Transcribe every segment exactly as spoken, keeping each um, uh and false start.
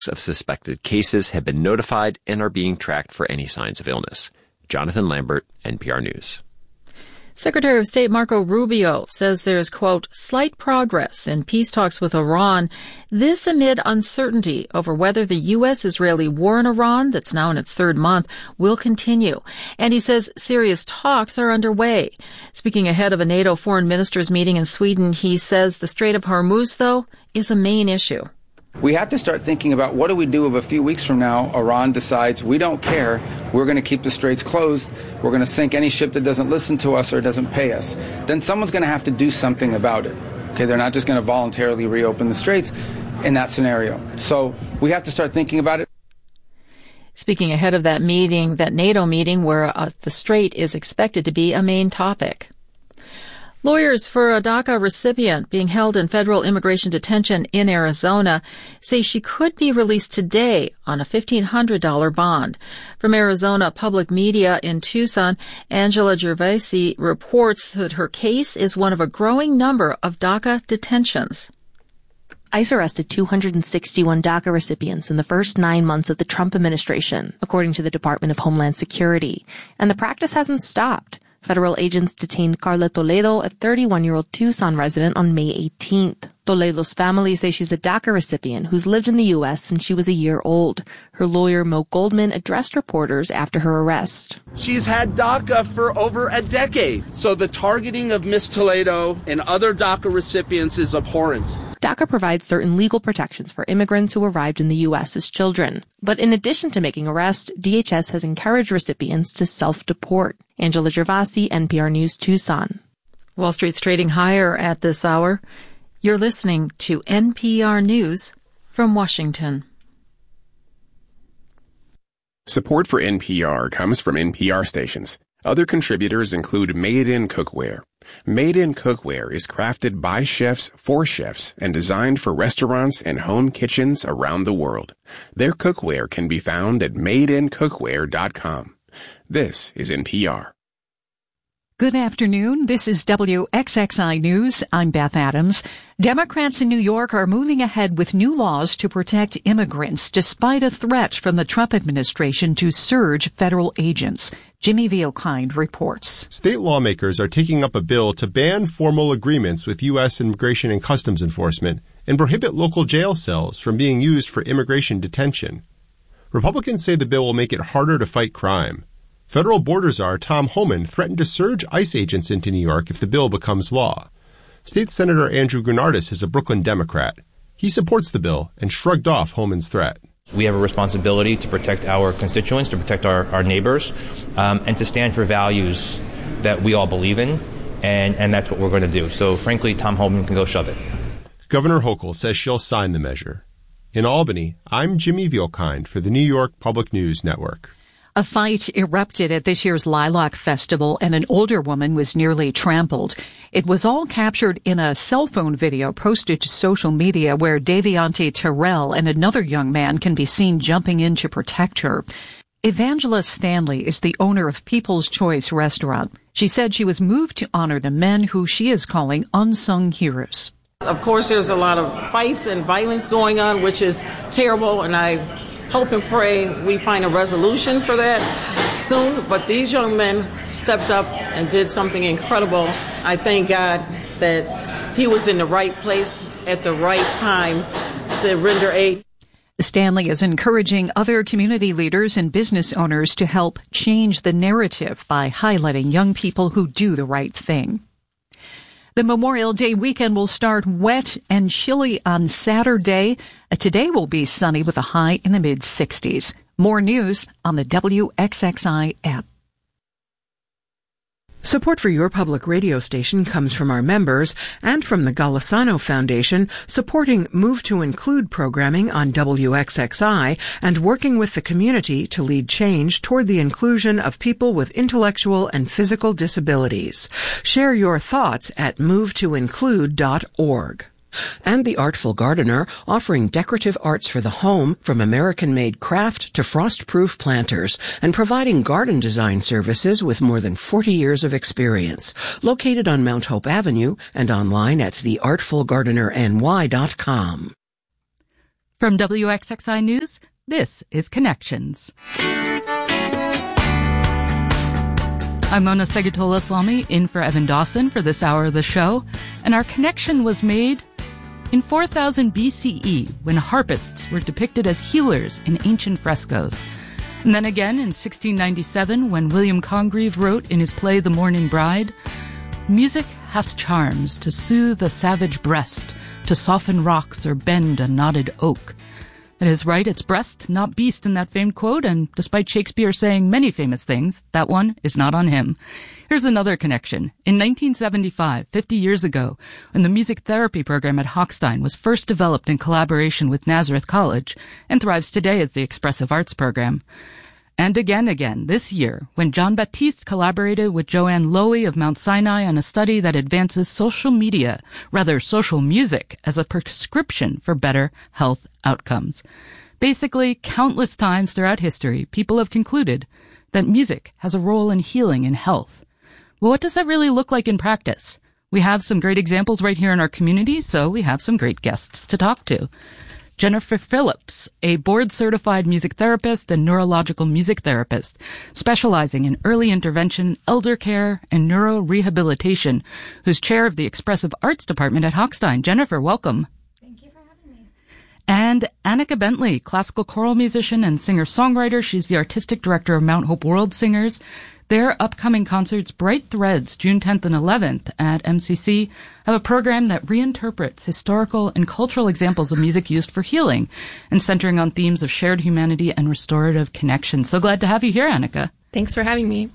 of suspected cases have been notified and are being tracked for any signs of illness. Jonathan Lambert, N P R News. Secretary of State Marco Rubio says there's, quote, slight progress in peace talks with Iran. This amid uncertainty over whether the U S-Israeli war in Iran, that's now in its third month, will continue. And he says serious talks are underway. Speaking ahead of a NATO foreign ministers meeting in Sweden, he says the Strait of Hormuz, though, is a main issue. We have to start thinking about what do we do if a few weeks from now Iran decides we don't care, we're going to keep the straits closed, we're going to sink any ship that doesn't listen to us or doesn't pay us. Then someone's going to have to do something about it. Okay, they're not just going to voluntarily reopen the straits in that scenario. So we have to start thinking about it. Speaking ahead of that meeting, that NATO meeting where uh, the strait is expected to be a main topic. Lawyers for a DACA recipient being held in federal immigration detention in Arizona say she could be released today on a fifteen hundred dollars bond. From Arizona Public Media in Tucson, Angela Gervasi reports that her case is one of a growing number of DACA detentions. ICE arrested two hundred sixty-one DACA recipients in the first nine months of the Trump administration, according to the Department of Homeland Security. And the practice hasn't stopped. Federal agents detained Carla Toledo, a thirty-one-year-old Tucson resident, on May eighteenth. Toledo's family say she's a DACA recipient who's lived in the U S since she was a year old. Her lawyer, Mo Goldman, addressed reporters after her arrest. She's had DACA for over a decade, so the targeting of Miss Toledo and other DACA recipients is abhorrent. DACA provides certain legal protections for immigrants who arrived in the U S as children. But in addition to making arrests, D H S has encouraged recipients to self-deport. Angela Gervasi, N P R News, Tucson. Wall Street's trading higher at this hour. You're listening to N P R News from Washington. Support for N P R comes from N P R stations. Other contributors include Made in Cookware. Made in Cookware is crafted by chefs for chefs and designed for restaurants and home kitchens around the world. Their cookware can be found at made in cookware dot com. This is N P R. Good afternoon. This is W X X I News. I'm Beth Adams. Democrats in New York are moving ahead with new laws to protect immigrants despite a threat from the Trump administration to surge federal agents. Jimmy Vielkind reports. State lawmakers are taking up a bill to ban formal agreements with U S Immigration and Customs Enforcement and prohibit local jail cells from being used for immigration detention. Republicans say the bill will make it harder to fight crime. Federal border czar Tom Homan threatened to surge ICE agents into New York if the bill becomes law. State Senator Andrew Gurnardis is a Brooklyn Democrat. He supports the bill and shrugged off Homan's threat. We have a responsibility to protect our constituents, to protect our, our neighbors, um, and to stand for values that we all believe in, and, and that's what we're going to do. So, frankly, Tom Homan can go shove it. Governor Hochul says she'll sign the measure. In Albany, I'm Jimmy Vielkind for the New York Public News Network. A fight erupted at this year's Lilac Festival, and an older woman was nearly trampled. It was all captured in a cell phone video posted to social media where Daviante Terrell and another young man can be seen jumping in to protect her. Evangela Stanley is the owner of People's Choice Restaurant. She said she was moved to honor the men who she is calling unsung heroes. Of course, there's a lot of fights and violence going on, which is terrible, and I hope and pray we find a resolution for that soon. But these young men stepped up and did something incredible. I thank God that he was in the right place at the right time to render aid. Stanley is encouraging other community leaders and business owners to help change the narrative by highlighting young people who do the right thing. The Memorial Day weekend will start wet and chilly on Saturday. Today will be sunny with a high in the mid sixties. More news on the W X X I app. Support for your public radio station comes from our members and from the Golisano Foundation, supporting Move to Include programming on W X X I and working with the community to lead change toward the inclusion of people with intellectual and physical disabilities. Share your thoughts at move to include dot org. And The Artful Gardener, offering decorative arts for the home from American-made craft to frost-proof planters, and providing garden design services with more than forty years of experience. Located on Mount Hope Avenue and online at the artful gardener n y dot com. From W X X I News, this is Connections. I'm Mona Segatola-Islami, in for Evan Dawson for this hour of the show, and our connection was made in four thousand B C E, when harpists were depicted as healers in ancient frescoes. And then again in sixteen ninety-seven, when William Congreve wrote in his play The Mourning Bride, "Music hath charms to soothe a savage breast, to soften rocks or bend a knotted oak." It is right, it's breast, not beast in that famed quote, and despite Shakespeare saying many famous things, that one is not on him. Here's another connection. In nineteen seventy-five, fifty years ago, when the music therapy program at Hochstein was first developed in collaboration with Nazareth College, and thrives today as the Expressive Arts program. And again, again, this year, when John Baptiste collaborated with Joanne Lowy of Mount Sinai on a study that advances social media, rather social music, as a prescription for better health outcomes. Basically, countless times throughout history, people have concluded that music has a role in healing and health. Well, what does that really look like in practice? We have some great examples right here in our community, so we have some great guests to talk to. Jennifer Phillips, a board-certified music therapist and neurological music therapist, specializing in early intervention, elder care, and neurorehabilitation, who's chair of the Expressive Arts Department at Hochstein. Jennifer, welcome. Thank you for having me. And Annika Bentley, classical choral musician and singer-songwriter. She's the artistic director of Mount Hope World Singers. Their upcoming concerts, Bright Threads, June tenth and eleventh at M C C, have a program that reinterprets historical and cultural examples of music used for healing and centering on themes of shared humanity and restorative connection. So glad to have you here, Annika. Thanks for having me.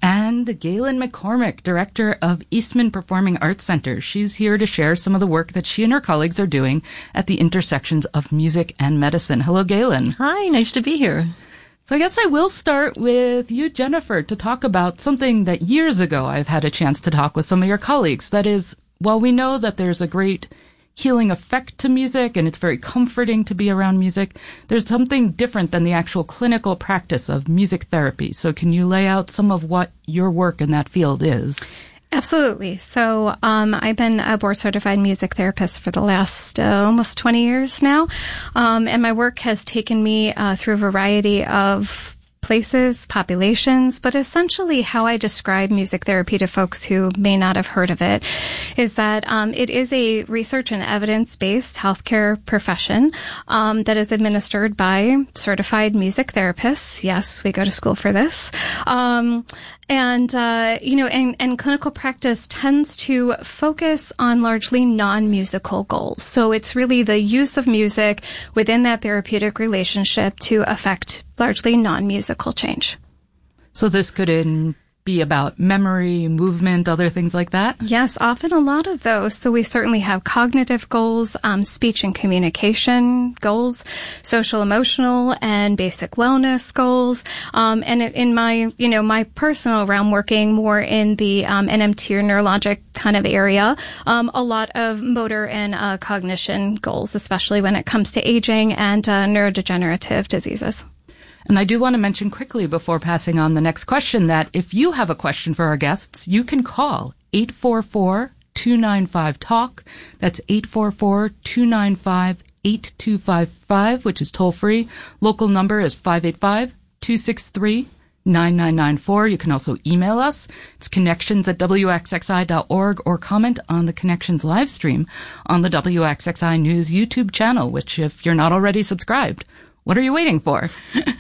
And Galen McCormick, director of Eastman Performing Arts Center. She's here to share some of the work that she and her colleagues are doing at the intersections of music and medicine. Hello, Galen. Hi, nice to be here. So I guess I will start with you, Jennifer, to talk about something that years ago I've had a chance to talk with some of your colleagues. That is, while we know that there's a great healing effect to music and it's very comforting to be around music, there's something different than the actual clinical practice of music therapy. So can you lay out some of what your work in that field is? Absolutely. So um, I've been a board-certified music therapist for the last uh, almost twenty years now, um, and my work has taken me uh, through a variety of places, populations, but essentially how I describe music therapy to folks who may not have heard of it is that um, it is a research and evidence-based healthcare profession um, that is administered by certified music therapists. Yes, we go to school for this. Um, and, uh, you know, and, and clinical practice tends to focus on largely non-musical goals. So it's really the use of music within that therapeutic relationship to affect largely non-musical change. So this could in, be about memory, movement, other things like that? Yes, often a lot of those. So we certainly have cognitive goals, um, speech and communication goals, social, emotional, and basic wellness goals. Um, and in my, you know, my personal realm, working more in the um, N M T or neurologic kind of area, um, a lot of motor and uh, cognition goals, especially when it comes to aging and uh, neurodegenerative diseases. And I do want to mention quickly before passing on the next question that if you have a question for our guests, you can call eight four four, two nine five, talk. That's eight four four, two nine five, eight two five five, which is toll free. Local number is five eight five, two six three, nine nine nine four. You can also email us. It's connections at W X X I dot org or comment on the Connections live stream on the W X X I News YouTube channel, which if you're not already subscribed, what are you waiting for?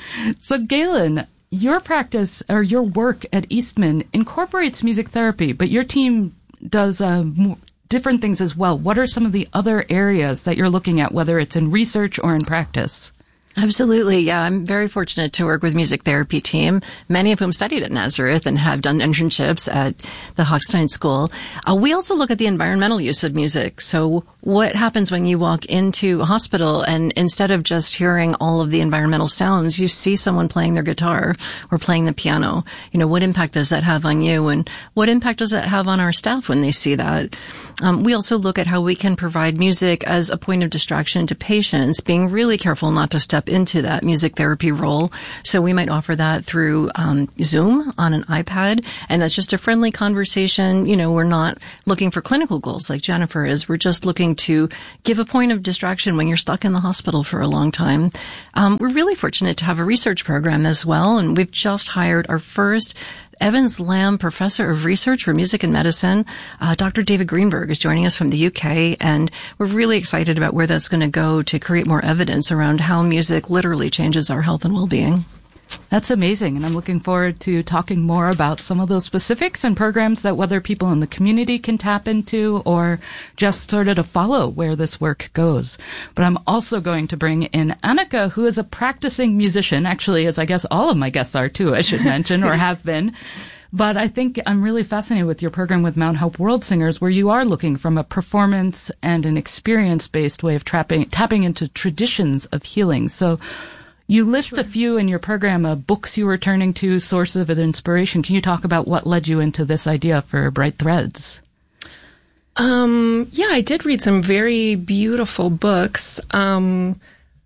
So, Galen, your practice or your work at Eastman incorporates music therapy, but your team does uh, more different things as well. What are some of the other areas that you're looking at, whether it's in research or in practice? Absolutely. Yeah, I'm very fortunate to work with music therapy team, many of whom studied at Nazareth and have done internships at the Hochstein School. Uh, we also look at the environmental use of music. So what happens when you walk into a hospital and instead of just hearing all of the environmental sounds, you see someone playing their guitar or playing the piano? You know, what impact does that have on you? And what impact does that have on our staff when they see that? Um, we also look at how we can provide music as a point of distraction to patients, being really careful not to step step into that music therapy role. So we might offer that through um, Zoom on an iPad, and that's just a friendly conversation. You know, we're not looking for clinical goals like Jennifer is. We're just looking to give a point of distraction when you're stuck in the hospital for a long time. Um, we're really fortunate to have a research program as well, and we've just hired our first Evans Lamb Professor of Research for Music and Medicine. Uh, Doctor David Greenberg is joining us from the U K, and we're really excited about where that's going to go to create more evidence around how music literally changes our health and well-being. That's amazing, and I'm looking forward to talking more about some of those specifics and programs that whether people in the community can tap into or just sort of to follow where this work goes. But I'm also going to bring in Annika, who is a practicing musician, actually, as I guess all of my guests are too, I should mention, or have been. But I think I'm really fascinated with your program with Mount Hope World Singers, where you are looking from a performance and an experience-based way of trapping, tapping into traditions of healing. So you list a few in your program of books you were turning to, sources of inspiration. Can you talk about what led you into this idea for Bright Threads? Um, yeah, I did read some very beautiful books. Um,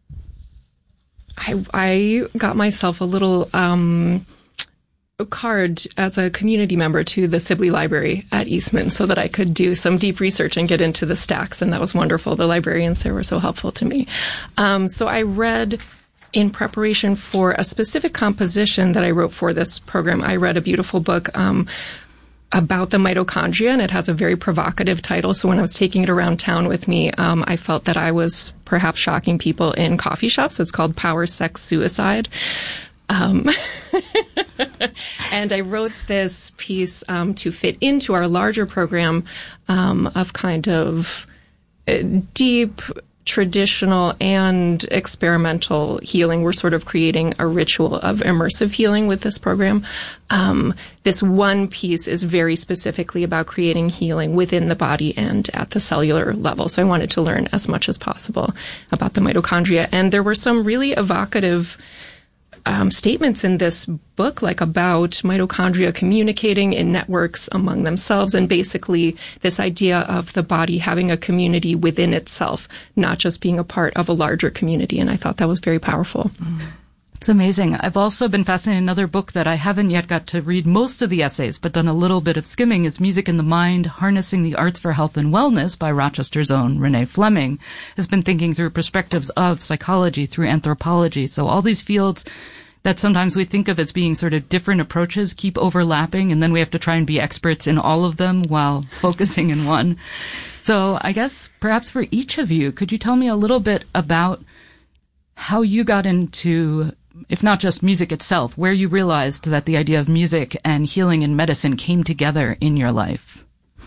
I, I got myself a little um, a card as a community member to the Sibley Library at Eastman so that I could do some deep research and get into the stacks, and that was wonderful. The librarians there were so helpful to me. Um, so I read, in preparation for a specific composition that I wrote for this program, I read a beautiful book um, about the mitochondria, and it has a very provocative title. So when I was taking it around town with me, um, I felt that I was perhaps shocking people in coffee shops. It's called Power, Sex, Suicide. Um, and I wrote this piece um, to fit into our larger program um, of kind of uh, deep, traditional and experimental healing. We're sort of creating a ritual of immersive healing with this program. Um, this one piece is very specifically about creating healing within the body and at the cellular level. So I wanted to learn as much as possible about the mitochondria. And there were some really evocative Um, statements in this book, like about mitochondria communicating in networks among themselves, and basically this idea of the body having a community within itself, not just being a part of a larger community. And I thought that was very powerful. Mm. It's amazing. I've also been fascinated in another book that I haven't yet got to read most of the essays, but done a little bit of skimming, is Music in the Mind, Harnessing the Arts for Health and Wellness by Rochester's own Renee Fleming. Has been thinking through perspectives of psychology through anthropology. So all these fields that sometimes we think of as being sort of different approaches keep overlapping, and then we have to try and be experts in all of them while focusing in one. So I guess perhaps for each of you, could you tell me a little bit about how you got into, if not just music itself, where you realized that the idea of music and healing and medicine came together in your life?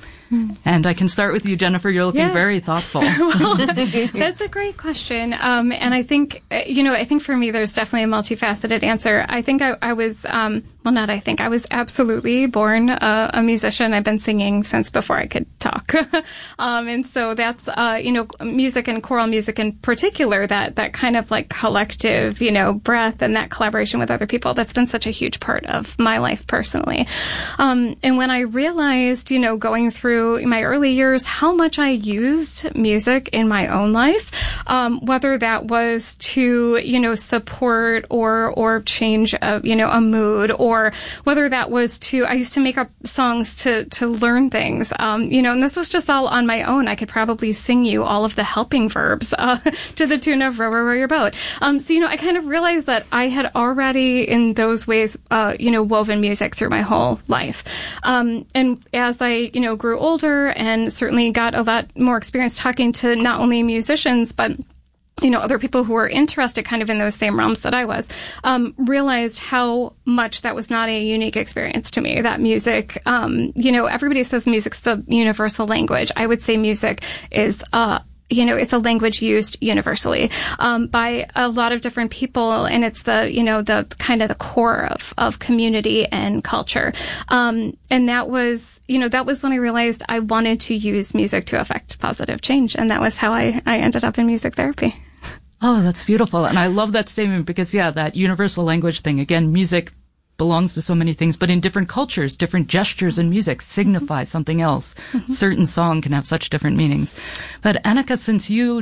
And I can start with you, Jennifer. You're looking yeah. very thoughtful. Well, that's a great question. Um, and I think, you know, I think for me, there's definitely a multifaceted answer. I think I, I was, um, well, not I think, I was absolutely born a, a musician. I've been singing since before I could talk. um, and so that's, uh, you know, music and choral music in particular, that, that kind of like collective, you know, breath and that collaboration with other people, that's been such a huge part of my life personally. Um, and when I realized, you know, going through in my early years how much I used music in my own life, um, whether that was to, you know, support or or change a, you know, a mood, or whether that was to, I used to make up songs to to learn things, um, you know, and this was just all on my own. I could probably sing you all of the helping verbs uh, to the tune of Row, Row, Row Your Boat. Um, so, you know, I kind of realized that I had already in those ways, uh, you know, woven music through my whole life. Um, and as I, you know, grew older and certainly got a lot more experience talking to not only musicians, but you know, other people who were interested kind of in those same realms that I was, um, realized how much that was not a unique experience to me, that music, um, you know, everybody says music's the universal language. I would say music is, uh, you know, it's a language used universally, um, by a lot of different people. And it's the, you know, the kind of the core of, of community and culture. Um, and that was, you know, that was when I realized I wanted to use music to affect positive change. And that was how I, I ended up in music therapy. Oh, that's beautiful. And I love that statement because, yeah, that universal language thing, again, music belongs to so many things, but in different cultures, different gestures in music signify something else. Mm-hmm. Certain song can have such different meanings. But Annika, since you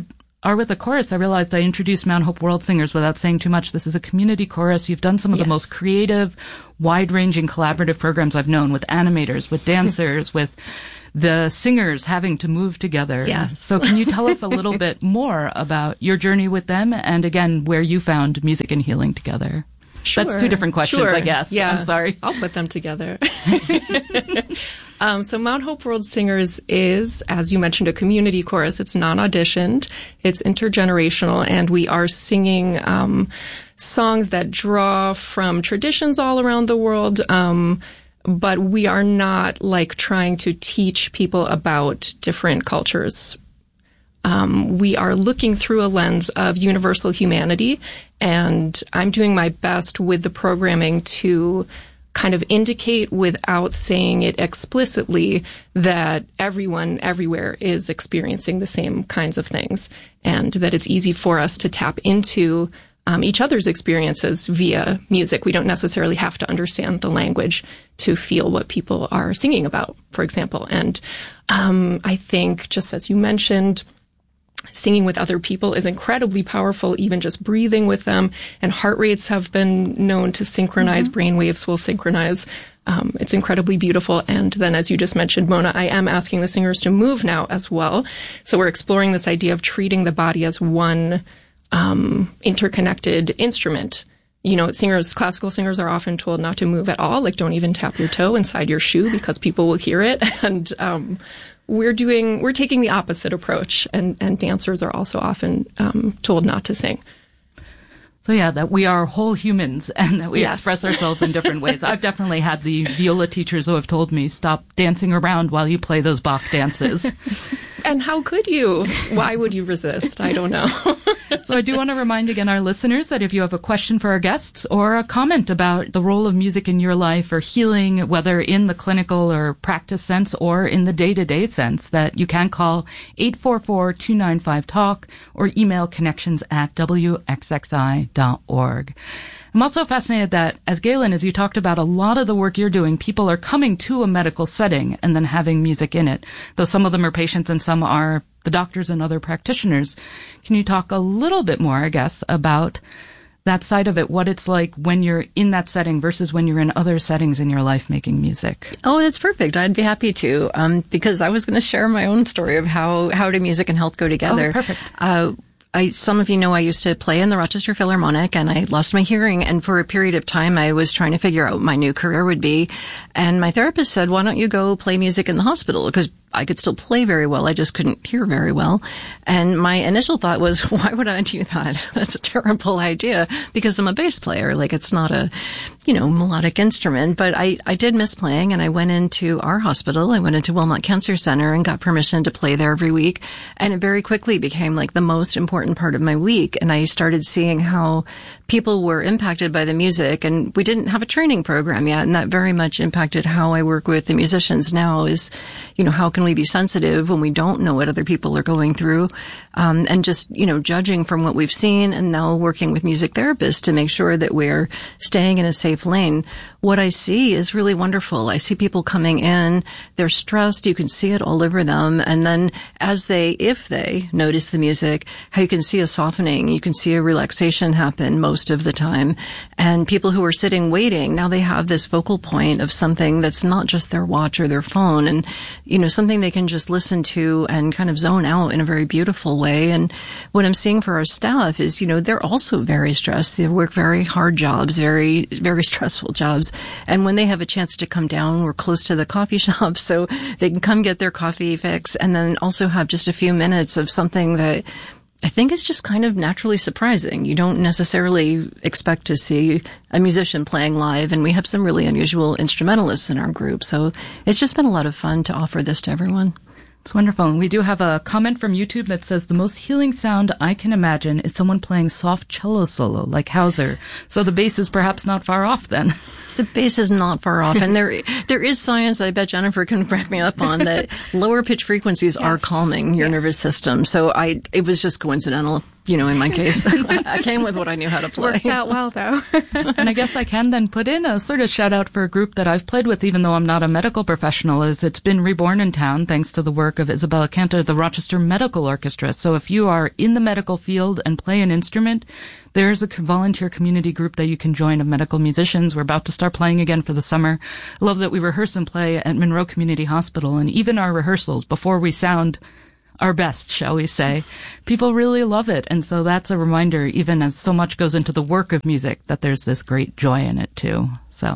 are with a chorus, I realized I introduced Mount Hope World Singers without saying too much. This is a community chorus. You've done some of yes. the most creative, wide-ranging collaborative programs I've known with animators, with dancers, with the singers having to move together. Yes. So can you tell us a little bit more about your journey with them and, again, where you found music and healing together? Sure. That's two different questions, sure. I guess. Yeah. I'm sorry. I'll put them together. um, so Mount Hope World Singers is, as you mentioned, a community chorus. It's non-auditioned. It's intergenerational, and we are singing um, songs that draw from traditions all around the world, um, but we are not like trying to teach people about different cultures. Um, we are looking through a lens of universal humanity, and I'm doing my best with the programming to kind of indicate without saying it explicitly that everyone everywhere is experiencing the same kinds of things, and that it's easy for us to tap into um, each other's experiences via music. We don't necessarily have to understand the language to feel what people are singing about, for example. And um, I think, just as you mentioned, singing with other people is incredibly powerful, even just breathing with them. And heart rates have been known to synchronize. Mm-hmm. Brain waves will synchronize. Um, it's incredibly beautiful. And then, as you just mentioned, Mona, I am asking the singers to move now as well. So we're exploring this idea of treating the body as one um, interconnected instrument. You know, singers, classical singers are often told not to move at all, like don't even tap your toe inside your shoe because people will hear it. And um We're doing, we're taking the opposite approach, and, and dancers are also often um, told not to sing. So yeah, that we are whole humans and that we yes. express ourselves in different ways. I've definitely had the viola teachers who have told me, stop dancing around while you play those Bach dances. And how could you? Why would you resist? I don't know. So I do want to remind again our listeners that if you have a question for our guests or a comment about the role of music in your life or healing, whether in the clinical or practice sense or in the day-to-day sense, that you can call eight four four, two nine five, talk or email connections at w x x i dot org. I'm also fascinated that, as Galen, as you talked about, a lot of the work you're doing, people are coming to a medical setting and then having music in it, though some of them are patients and some are the doctors and other practitioners. Can you talk a little bit more, I guess, about that side of it, what it's like when you're in that setting versus when you're in other settings in your life making music? Oh, that's perfect. I'd be happy to, um, because I was going to share my own story of how, how do music and health go together. Oh, perfect. Uh, I, some of you know I used to play in the Rochester Philharmonic, and I lost my hearing, and for a period of time I was trying to figure out what my new career would be. And my therapist said, why don't you go play music in the hospital? Because I could still play very well. I just couldn't hear very well. And my initial thought was, why would I do that? That's a terrible idea because I'm a bass player. Like, it's not a, you know, melodic instrument. But I, I did miss playing, and I went into our hospital. I went into Wilmot Cancer Center and got permission to play there every week. And it very quickly became like the most important part of my week. And I started seeing how people were impacted by the music, and we didn't have a training program yet. And that very much impacted how I work with the musicians now is, you know, how can we be sensitive when we don't know what other people are going through? Um, and just, you know, judging from what we've seen and now working with music therapists to make sure that we're staying in a safe lane. What I see is really wonderful. I see people coming in, they're stressed, you can see it all over them. And then as they, if they notice the music, how you can see a softening, you can see a relaxation happen most of the time. And people who are sitting waiting, now they have this focal point of something that's not just their watch or their phone, and, you know, something they can just listen to and kind of zone out in a very beautiful way. And what I'm seeing for our staff is, you know, they're also very stressed. They work very hard jobs, very, very stressful jobs. And when they have a chance to come down, we're close to the coffee shop, so they can come get their coffee fix and then also have just a few minutes of something that I think is just kind of naturally surprising. You don't necessarily expect to see a musician playing live, and we have some really unusual instrumentalists in our group. So it's just been a lot of fun to offer this to everyone. It's wonderful. And we do have a comment from YouTube that says, the most healing sound I can imagine is someone playing soft cello solo like Hauser. So the bass is perhaps not far off then. The bass is not far off. And there, there is science that I bet Jennifer can back me up on that lower pitch frequencies yes. are calming your yes. nervous system. So I, it was just coincidental. you know, in my case. I came with what I knew how to play. Worked out well, though. And I guess I can then put in a sort of shout out for a group that I've played with, even though I'm not a medical professional, is it's been reborn in town thanks to the work of Isabella Cantor, the Rochester Medical Orchestra. So if you are in the medical field and play an instrument, there's a volunteer community group that you can join of medical musicians. We're about to start playing again for the summer. I love that we rehearse and play at Monroe Community Hospital, and even our rehearsals, before we sound our best, shall we say, people really love it. And so that's a reminder, even as so much goes into the work of music, that there's this great joy in it too. So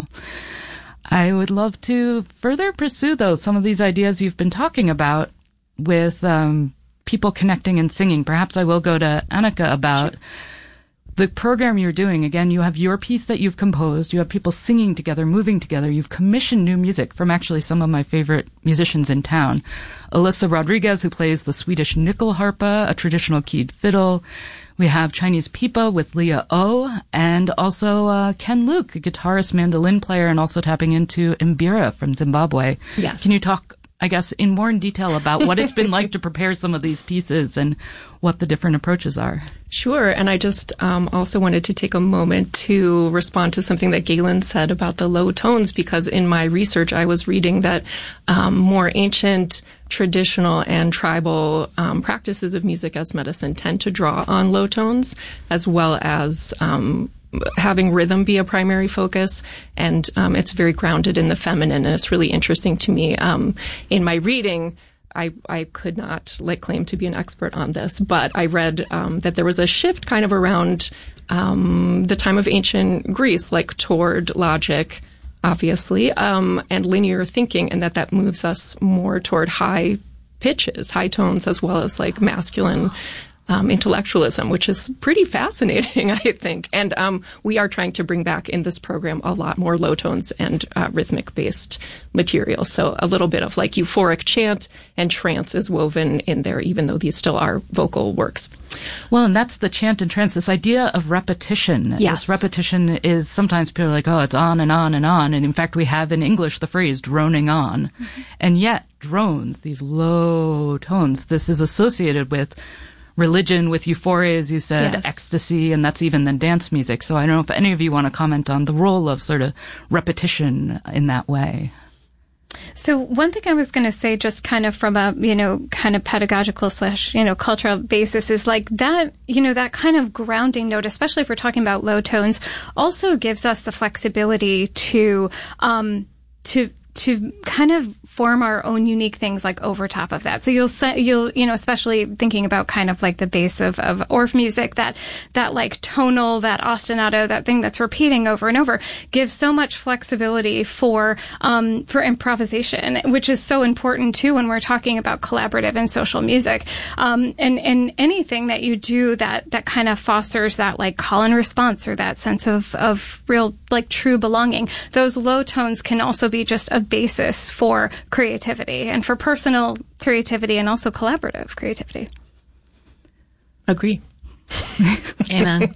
I would love to further pursue those, some of these ideas you've been talking about with um, people connecting and singing. Perhaps I will go to Annika about sure. the program you're doing. Again, you have your piece that you've composed. You have people singing together, moving together. You've commissioned new music from actually some of my favorite musicians in town. Alyssa Rodriguez, who plays the Swedish nyckelharpa, a traditional keyed fiddle. We have Chinese pipa with Leah O, and also uh, Ken Luke, a guitarist, mandolin player, and also tapping into Mbira from Zimbabwe. Yes. Can you talk, I guess, in more in detail about what it's been like to prepare some of these pieces and what the different approaches are? Sure. And I just um, also wanted to take a moment to respond to something that Galen said about the low tones, because in my research, I was reading that um, more ancient, traditional, and tribal um, practices of music as medicine tend to draw on low tones, as well as um having rhythm be a primary focus, and um, it's very grounded in the feminine, and it's really interesting to me. Um, in my reading, I, I could not like claim to be an expert on this, but I read um, that there was a shift kind of around um, the time of ancient Greece, like toward logic, obviously, um, and linear thinking, and that that moves us more toward high pitches, high tones, as well as like masculine Um, intellectualism, which is pretty fascinating, I think. And um, we are trying to bring back in this program a lot more low tones and uh, rhythmic-based material. So a little bit of like euphoric chant and trance is woven in there, even though these still are vocal works. Well, and that's the chant and trance, this idea of repetition. Yes. This repetition is sometimes people are like, oh, it's on and on and on. And in fact, we have in English the phrase droning on. Mm-hmm. And yet drones, these low tones, this is associated with religion, with euphoria, as you said, yes. ecstasy, and that's even the dance music. So I don't know if any of you want to comment on the role of sort of repetition in that way. So one thing I was going to say, just kind of from a, you know, kind of pedagogical slash, you know, cultural basis, is like that, you know, that kind of grounding note, especially if we're talking about low tones, also gives us the flexibility to, um, to, to kind of form our own unique things like over top of that. So you'll you'll you know, especially thinking about kind of like the base of of Orff music, that that like tonal, that ostinato, that thing that's repeating over and over, gives so much flexibility for um for improvisation, which is so important too when we're talking about collaborative and social music. Um and and anything that you do that that kind of fosters that like call and response, or that sense of of real like true belonging. Those low tones can also be just a basis for creativity and for personal creativity and also collaborative creativity. Agree. Amen.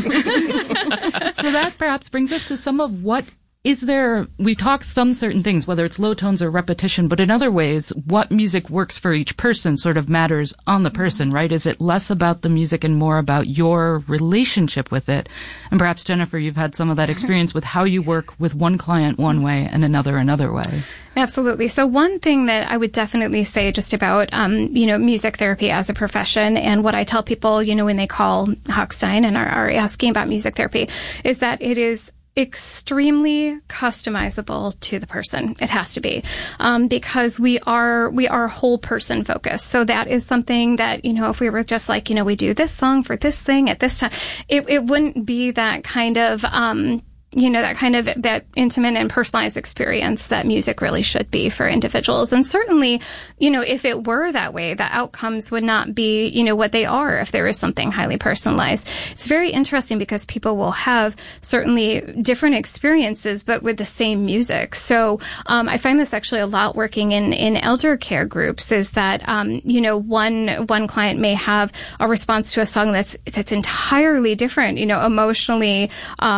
So that perhaps brings us to some of what is there, we talk some certain things, whether it's low tones or repetition, but in other ways, what music works for each person sort of matters on the person, right? Is it less about the music and more about your relationship with it? And perhaps, Jennifer, you've had some of that experience with how you work with one client one way and another another way. Absolutely. So one thing that I would definitely say just about, um, you know, music therapy as a profession, and what I tell people, you know, when they call Hochstein and are, are asking about music therapy, is that it is extremely customizable to the person. It has to be, um, because we are we are whole person focused. So that is something that, you know, if we were just like, you know, we do this song for this thing at this time, it, it wouldn't be that kind of um, you know, that kind of, that intimate and personalized experience that music really should be for individuals. And certainly, you know, if it were that way, the outcomes would not be, you know, what they are if there is something highly personalized. It's very interesting because people will have certainly different experiences, but with the same music. So, um, I find this actually a lot working in, in elder care groups, is that, um, you know, one, one client may have a response to a song that's, that's entirely different, you know, emotionally, um,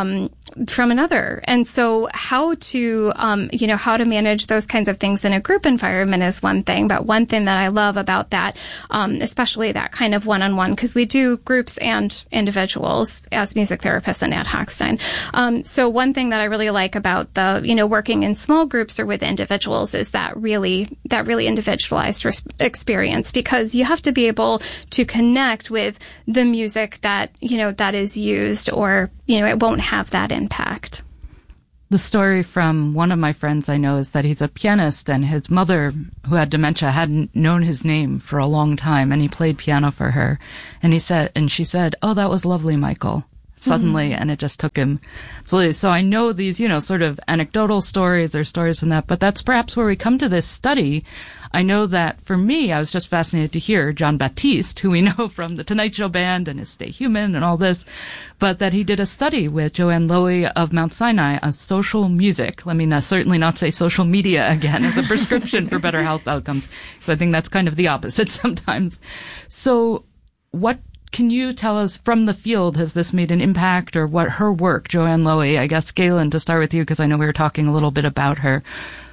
from another. And so how to, um, you know, how to manage those kinds of things in a group environment is one thing. But one thing that I love about that, um, especially that kind of one-on-one, because we do groups and individuals as music therapists and at Hochstein. Um, so one thing that I really like about the, you know, working in small groups or with individuals is that really, that really individualized res- experience, because you have to be able to connect with the music that, you know, that is used, or, you know, it won't have that impact. The story from one of my friends I know is that he's a pianist, and his mother, who had dementia, hadn't known his name for a long time, and he played piano for her. And he said, and she said, "Oh, that was lovely, Michael." Suddenly, mm-hmm. and it just took him. So, so I know these, you know, sort of anecdotal stories or stories from that, but that's perhaps where we come to this study. I know that for me, I was just fascinated to hear Jon Batiste, who we know from the Tonight Show Band and his Stay Human and all this, but that he did a study with Joanne Lowy of Mount Sinai on social music. Let me not, certainly not say social media again as a prescription for better health outcomes, because I think that's kind of the opposite sometimes. So what can you tell us from the field? Has this made an impact, or what her work, Joanne Lowy? I guess, Galen, to start with you, because I know we were talking a little bit about her.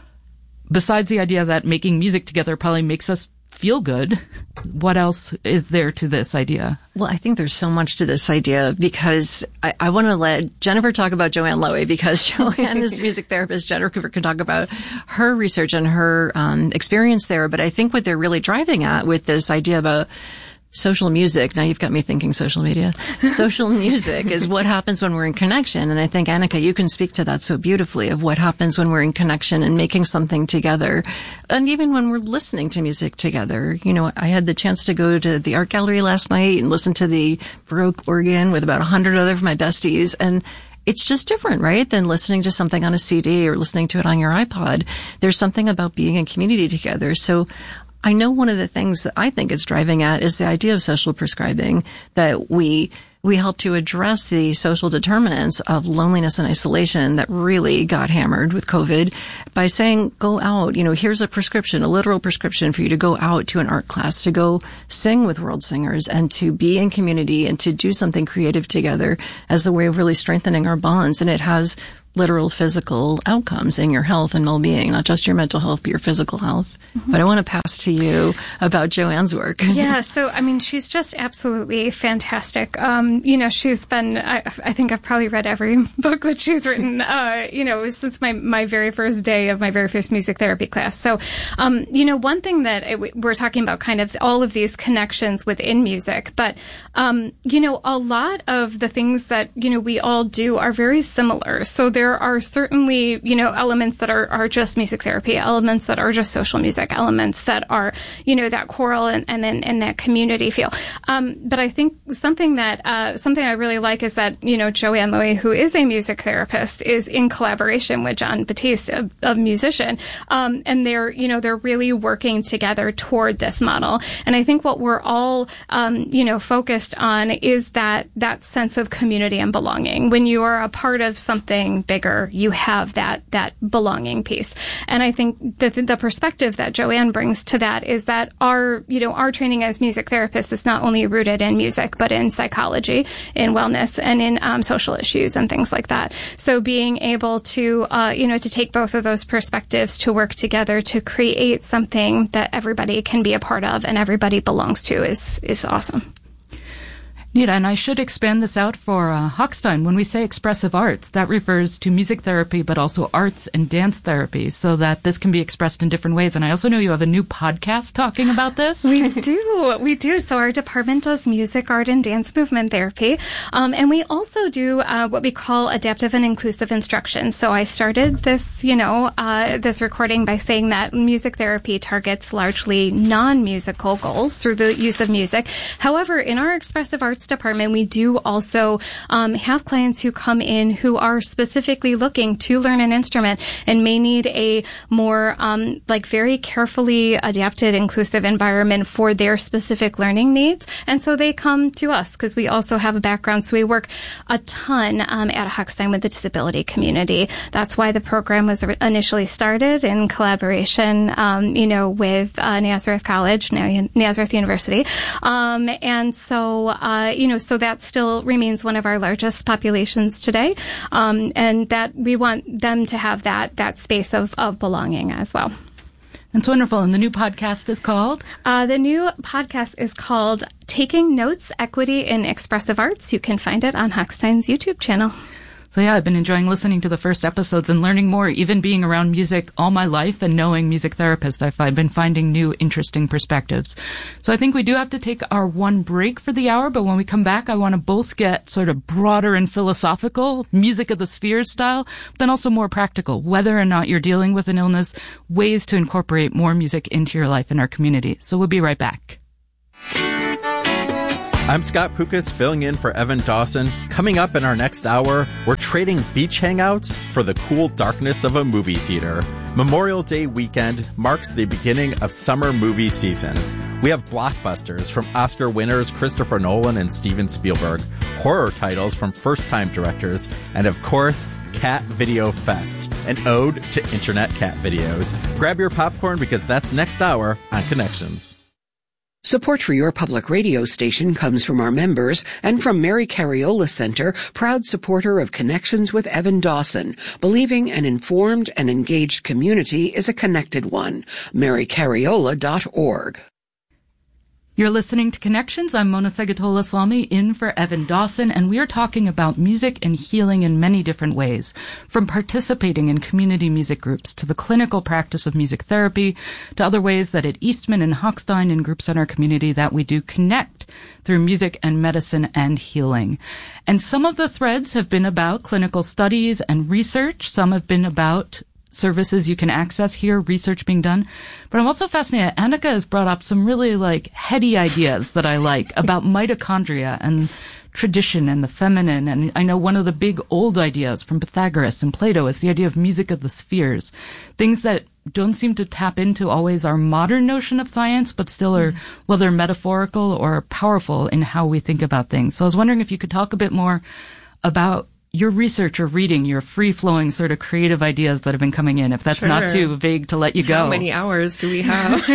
Besides the idea that making music together probably makes us feel good, what else is there to this idea? Well, I think there's so much to this idea, because I, I want to let Jennifer talk about Joanne Lowy, because Joanne is a music therapist. Jennifer can talk about her research and her um, experience there. But I think what they're really driving at with this idea about social music, now you've got me thinking social media. Social music is what happens when we're in connection. And I think, Annika, you can speak to that so beautifully, of what happens when we're in connection and making something together. And even when we're listening to music together. You know, I had the chance to go to the art gallery last night and listen to the Baroque organ with about a hundred other of my besties. And it's just different, right, than listening to something on a C D or listening to it on your iPod. There's something about being in community together. So I know one of the things that I think it's driving at is the idea of social prescribing, that we we help to address the social determinants of loneliness and isolation that really got hammered with COVID by saying, go out, you know, here's a prescription, a literal prescription for you to go out to an art class, to go sing with world singers, and to be in community and to do something creative together as a way of really strengthening our bonds. And it has literal physical outcomes in your health and well-being, not just your mental health, but your physical health. Mm-hmm. But I want to pass to you about Joanne's work. Yeah, so, I mean, she's just absolutely fantastic. Um, you know, she's been, I, I think I've probably read every book that she's written, uh, you know, since my, my very first day of my very first music therapy class. So, um, you know, one thing that it, we're talking about kind of all of these connections within music, but, um, you know, a lot of the things that, you know, we all do are very similar. So there There are certainly, you know, elements that are, are just music therapy, elements that are just social music, elements that are, you know, that choral and, and then and that community feel. Um, but I think something that uh, something I really like is that, you know, Joanne Lowy, who is a music therapist, is in collaboration with Jon Batiste, a, a musician, um, and they're, you know, they're really working together toward this model. And I think what we're all, um, you know, focused on is that that sense of community and belonging. When you are a part of something big, you have that that belonging piece. And I think the the perspective that Joanne brings to that is that our, you know, our training as music therapists is not only rooted in music, but in psychology, in wellness, and in um, social issues and things like that. So being able to, uh, you know, to take both of those perspectives to work together to create something that everybody can be a part of and everybody belongs to is is awesome. Neat, and I should expand this out for uh, Hochstein. When we say expressive arts, that refers to music therapy, but also arts and dance therapy, so that this can be expressed in different ways. And I also know you have a new podcast talking about this. We do. We do. So our department does music, art, and dance movement therapy. Um, and we also do uh, what we call adaptive and inclusive instruction. So I started this, you know, uh, this recording by saying that music therapy targets largely non-musical goals through the use of music. However, in our expressive arts department, we do also um, have clients who come in who are specifically looking to learn an instrument and may need a more um, like very carefully adapted, inclusive environment for their specific learning needs. And so they come to us because we also have a background. So we work a ton um, at Hochstein with the disability community. That's why the program was initially started in collaboration, um, you know, with uh, Nazareth College, now Nazareth University. Um, and so, uh, Uh, you know, so that still remains one of our largest populations today. Um, and that we want them to have that, that space of, of belonging as well. That's wonderful. And the new podcast is called? Uh, the new podcast is called Taking Notes, Equity in Expressive Arts. You can find it on Hochstein's YouTube channel. So yeah, I've been enjoying listening to the first episodes and learning more, even being around music all my life and knowing music therapists. I've been finding new, interesting perspectives. So I think we do have to take our one break for the hour, but when we come back, I want to both get sort of broader and philosophical, music of the spheres style, but then also more practical, whether or not you're dealing with an illness, ways to incorporate more music into your life and our community. So we'll be right back. I'm Scott Pukas, filling in for Evan Dawson. Coming up in our next hour, we're trading beach hangouts for the cool darkness of a movie theater. Memorial Day weekend marks the beginning of summer movie season. We have blockbusters from Oscar winners Christopher Nolan and Steven Spielberg, horror titles from first-time directors, and of course, Cat Video Fest, an ode to internet cat videos. Grab your popcorn because that's next hour on Connections. Support for your public radio station comes from our members and from Mary Cariola Center, proud supporter of Connections with Evan Dawson, believing an informed and engaged community is a connected one. mary cariola dot org. You're listening to Connections. I'm Mona Segatola-Slami, in for Evan Dawson, and we are talking about music and healing in many different ways, from participating in community music groups to the clinical practice of music therapy to other ways that at Eastman and Hochstein and groups in our community that we do connect through music and medicine and healing. And some of the threads have been about clinical studies and research. Some have been about services you can access here, research being done. But I'm also fascinated. Annika has brought up some really like heady ideas that I like about mitochondria and tradition and the feminine. And I know one of the big old ideas from Pythagoras and Plato is the idea of music of the spheres, things that don't seem to tap into always our modern notion of science, but still are, whether metaphorical or powerful in how we think about things. So I was wondering if you could talk a bit more about your research or reading, your free-flowing sort of creative ideas that have been coming in, if that's Sure. not too vague to let you go. How many hours do we have?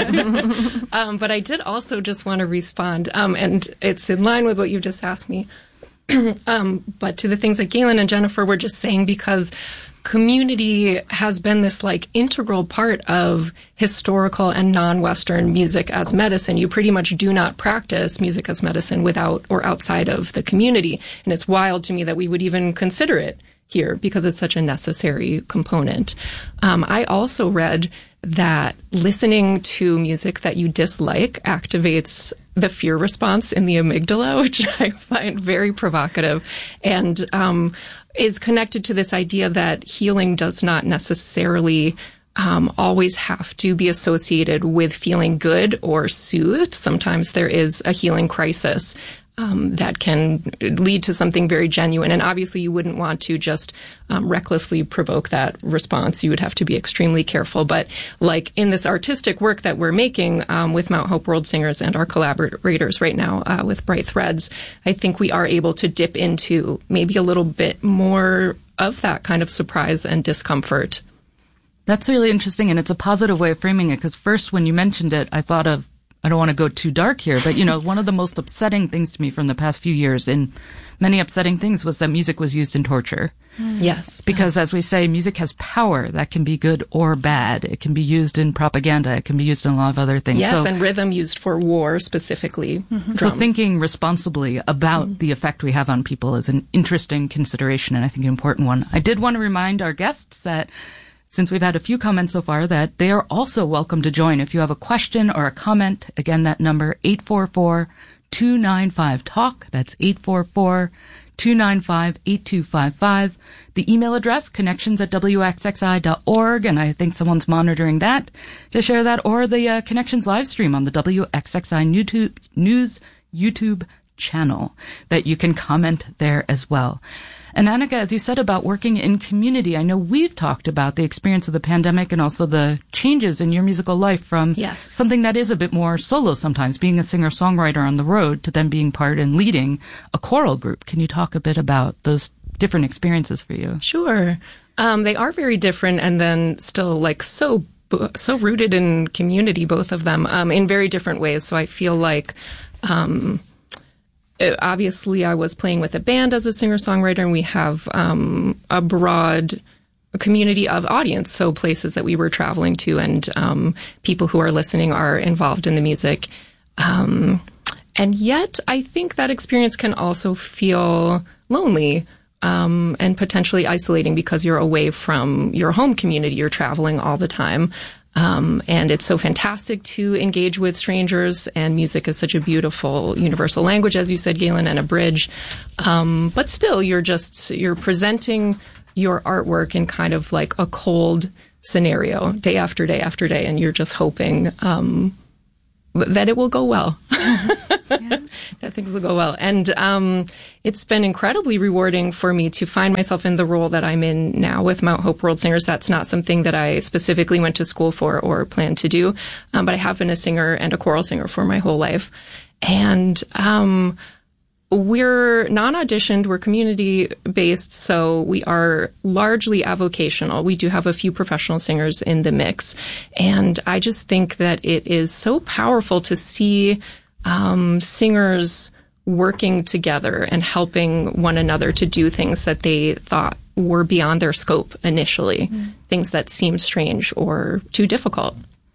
um, but I did also just want to respond, um, and it's in line with what you just asked me, um, but to the things that Galen and Jennifer were just saying, because community has been this like integral part of historical and non-Western music as medicine. You pretty much do not practice music as medicine without or outside of the community. And it's wild to me that we would even consider it here because it's such a necessary component. Um, I also read that listening to music that you dislike activates the fear response in the amygdala, which I find very provocative, and um, is connected to this idea that healing does not necessarily um, always have to be associated with feeling good or soothed. Sometimes there is a healing crisis Um, that can lead to something very genuine. And obviously you wouldn't want to just um, recklessly provoke that response. You would have to be extremely careful. But like in this artistic work that we're making um, with Mount Hope World Singers and our collaborators right now uh, with Bright Threads, I think we are able to dip into maybe a little bit more of that kind of surprise and discomfort. That's really interesting, and it's a positive way of framing it, because first when you mentioned it, I thought of, I don't want to go too dark here, but, you know, one of the most upsetting things to me from the past few years, and many upsetting things, was that music was used in torture. Mm. Yes. Because, as we say, music has power that can be good or bad. It can be used in propaganda. It can be used in a lot of other things. Yes, so, and rhythm used for war specifically. Mm-hmm. So thinking responsibly about mm. the effect we have on people is an interesting consideration, and I think an important one. I did want to remind our guests that since we've had a few comments so far, that they are also welcome to join. If you have a question or a comment, again, that number, eight four four, two nine five, talk. That's eight four four, two nine five, eight two five five. The email address, connections at w x x i dot org, and I think someone's monitoring that to share that, or the uh, Connections live stream on the W X X I YouTube, News YouTube channel, that you can comment there as well. And Annika, as you said about working in community, I know we've talked about the experience of the pandemic and also the changes in your musical life from yes. something that is a bit more solo sometimes, being a singer-songwriter on the road, to then being part and leading a choral group. Can you talk a bit about those different experiences for you? Sure. Um, they are very different, and then still like so so rooted in community, both of them, um, in very different ways. So I feel like Um, obviously I was playing with a band as a singer-songwriter, and we have um, a broad community of audience, so places that we were traveling to and um, people who are listening are involved in the music. Um, and yet, I think that experience can also feel lonely um, and potentially isolating because you're away from your home community. You're traveling all the time. Um, and it's so fantastic to engage with strangers, and music is such a beautiful universal language, as you said, Galen, and a bridge. Um, but still, you're just, you're presenting your artwork in kind of like a cold scenario day after day after day, and you're just hoping um, that it will go well, yeah. that things will go well. And um, it's been incredibly rewarding for me to find myself in the role that I'm in now with Mount Hope World Singers. That's not something that I specifically went to school for or plan to do, um, but I have been a singer and a choral singer for my whole life. And um we're non-auditioned, we're community-based, so we are largely avocational. We do have a few professional singers in the mix. And I just think that it is so powerful to see um, singers working together and helping one another to do things that they thought were beyond their scope initially, mm-hmm. things that seemed strange or too difficult.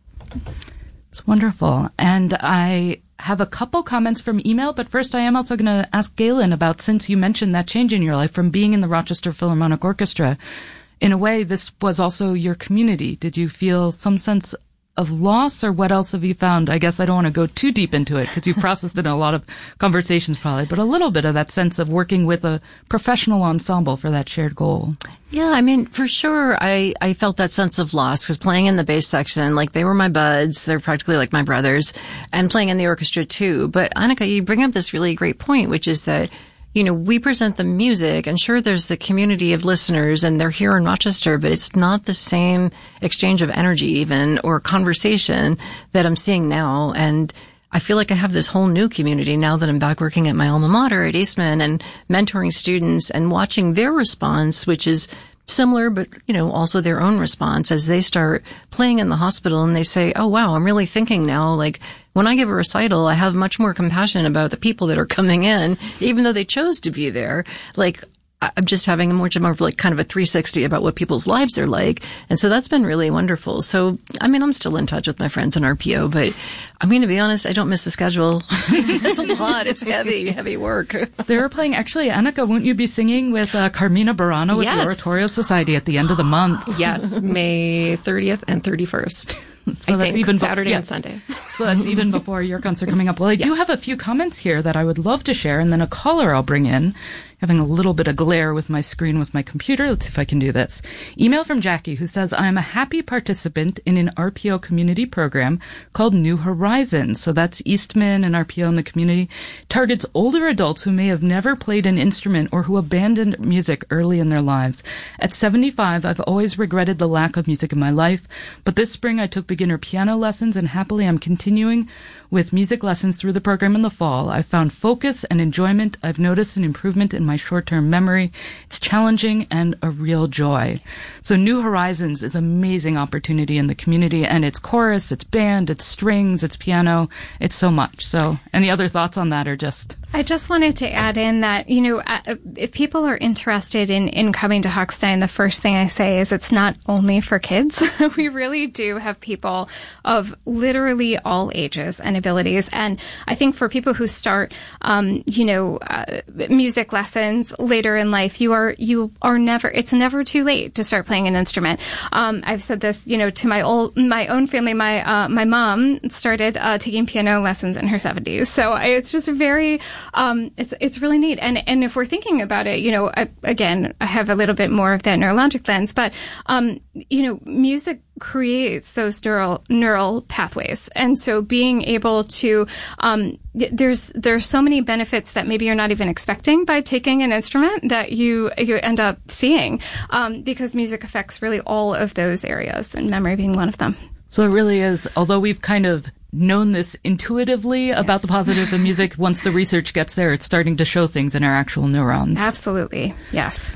It's wonderful. And I have a couple comments from email, but first I am also going to ask Galen about, since you mentioned that change in your life from being in the Rochester Philharmonic Orchestra, in a way, this was also your community. Did you feel some sense of loss, or what else have you found? I guess I don't want to go too deep into it because you've processed it in a lot of conversations probably, but a little bit of that sense of working with a professional ensemble for that shared goal. Yeah, I mean, for sure, I, I felt that sense of loss because playing in the bass section, like they were my buds, they're practically like my brothers, and playing in the orchestra too. But Annika, you bring up this really great point, which is that, you know, we present the music, and sure, there's the community of listeners, and they're here in Rochester, but it's not the same exchange of energy even, or conversation that I'm seeing now. And I feel like I have this whole new community now that I'm back working at my alma mater at Eastman and mentoring students and watching their response, which is similar, but, you know, also their own response as they start playing in the hospital and they say, oh, wow, I'm really thinking now, like, when I give a recital, I have much more compassion about the people that are coming in, even though they chose to be there. Like, I'm just having a much more of like kind of a three sixty about what people's lives are like. And so that's been really wonderful. So, I mean, I'm still in touch with my friends in R P O, but I'm going to be honest, I don't miss the schedule. It's a lot. It's heavy, heavy work. They were playing, actually, Annika, won't you be singing with uh, Carmina Burano with yes. the Oratorio Society at the end of the month? Yes, May thirtieth and thirty-first. So I that's think, even Saturday be- yeah. and Sunday. So that's even before your concert coming up. Well, I yes. do have a few comments here that I would love to share, and then a caller I'll bring in. Having a little bit of glare with my screen with my computer. Let's see if I can do this. Email from Jackie, who says, I'm a happy participant in an R P O community program called New Horizons. So that's Eastman and R P O in the community. Targets older adults who may have never played an instrument or who abandoned music early in their lives. At seventy-five, I've always regretted the lack of music in my life, but this spring I took beginner piano lessons, and happily I'm continuing with music lessons through the program in the fall. I've found focus and enjoyment. I've noticed an improvement in my short-term memory. It's challenging and a real joy. So New Horizons is an amazing opportunity in the community, and it's chorus, it's band, it's strings, it's piano, it's so much. So any other thoughts on that, or just... I just wanted to add in that, you know, if people are interested in, in coming to Hochstein, the first thing I say is it's not only for kids. We really do have people of literally all ages and abilities. And I think for people who start, um, you know, uh, music lessons later in life, you are, you are never, it's never too late to start playing an instrument. Um, I've said this, you know, to my old, my own family. My, uh, my mom started, uh, taking piano lessons in her seventies. So I, it's just very, Um, it's it's really neat, and and if we're thinking about it, you know, I, again, I have a little bit more of that neurologic lens, but um, you know, music creates those neural neural pathways, and so being able to um, there's there's so many benefits that maybe you're not even expecting by taking an instrument that you you end up seeing um, because music affects really all of those areas, and memory being one of them. So it really is, although we've kind of known this intuitively yes. about the positive of music, once the research gets there, it's starting to show things in our actual neurons. Absolutely. Yes.